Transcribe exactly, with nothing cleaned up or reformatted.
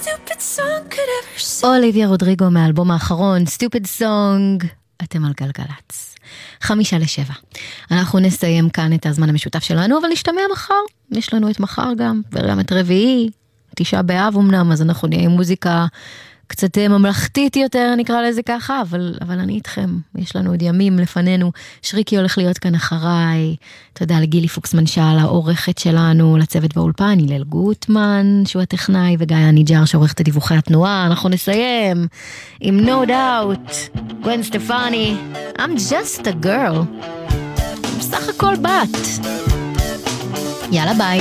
אוליביה רודריגו מאלבום האחרון, Stupid Song. אתם על גלגלץ. חמישה לשבע. אנחנו נסיים כאן את הזמן המשותף שלנו, אבל נשתמע מחר. יש לנו את מחר גם, וגם את רביעי, תשעה באב אמנם, אז אנחנו נהיה עם מוזיקה קצת ממלכתית יותר, נקרא לזה ככה, אבל, אבל אני איתכם. יש לנו עוד ימים לפנינו. שריקי הולך להיות כאן אחריי. תודה לגילי פוקסמן-שאל, העורכת שלנו, לצוות באולפן, הלל גוטמן, שהוא הטכנאי, וגיא ניג'ר, שעורך את דיווחי התנועה. אנחנו נסיים עם No Doubt, גwen סטפני, I'm just a girl. בסך הכל בת. יאללה ביי.